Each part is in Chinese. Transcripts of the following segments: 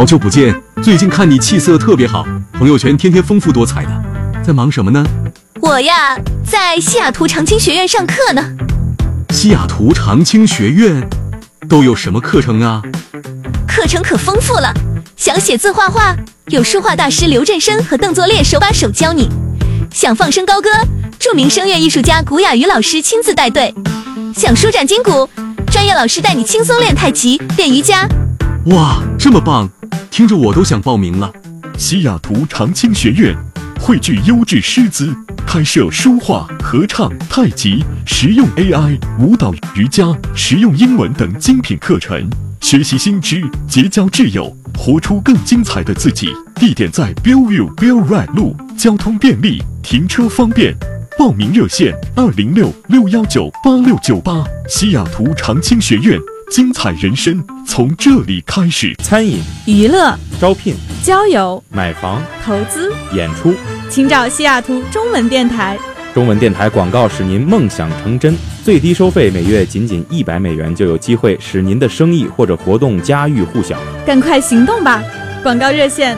好久不见，最近看你气色特别好，朋友圈天天丰富多彩的，在忙什么呢？ 我呀，在西雅图长青学院上课呢。 西雅图长青学院都有什么课程啊？ 课程可丰富了，想写字画画，有书画大师刘振声和邓作烈手把手教你；想放声高歌，著名声乐艺术家古雅瑜老师亲自带队；想舒展筋骨，专业老师带你轻松练太极、练瑜伽。 哇，这么棒，听着我都想报名了。 西雅图长青学院汇聚优质师资，开设书画、合唱、太极、实用 AI、舞蹈、瑜伽、实用英文等精品课程，学习新知，结交挚友，活出更精彩的自己。地点在 Bellevue Bell Right 路，交通便利，停车方便。报名热线206-619-8698。西雅图长青学院，精彩人生从这里开始。 餐饮、 娱乐、 招聘、 交友、 买房、 投资、 演出， 请找西雅图中文电台。 中文电台广告使您梦想成真，最低收费每月仅$100，就有机会使您的生意或者活动家喻户晓。 赶快行动吧！广告热线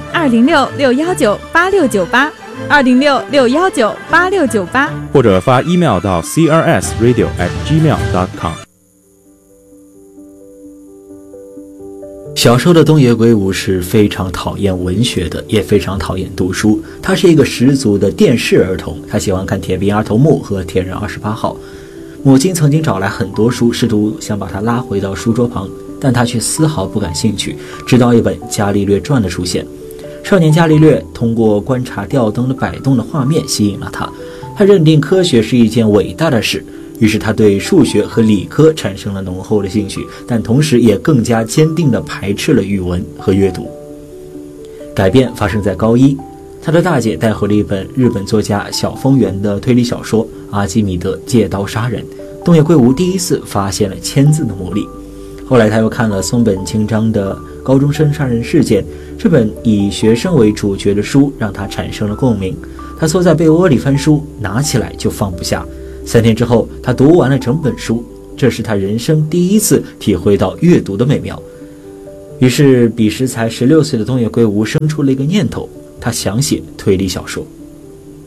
206-619-8698，206-619-8698， 或者发 email 到 crsradio@gmail.com。 小时候的东野圭吾是非常讨厌文学的，也非常讨厌读书。他是一个十足的电视儿童，他喜欢看《铁臂阿童木》和《铁人28号》。母亲曾经找来很多书，试图想把他拉回到书桌旁，但他却丝毫不感兴趣。直到一本《伽利略传》的出现，少年伽利略通过观察吊灯的摆动的画面吸引了他，他认定科学是一件伟大的事。于是他对数学和理科产生了浓厚的兴趣，但同时也更加坚定地排斥了语文和阅读。改变发生在高一，他的大姐带回了一本日本作家小丰原的推理小说《阿基米德借刀杀人》。东野圭吾第一次发现了签字的魔力。后来他又看了松本清张的《高中生杀人事件》，这本以学生为主角的书让他产生了共鸣。他缩在被窝里翻书，拿起来就放不下。3天之后，他读完了整本书，这是他人生第一次体会到阅读的美妙。于是彼时才16岁的东野圭吾生出了一个念头，他想写推理小说。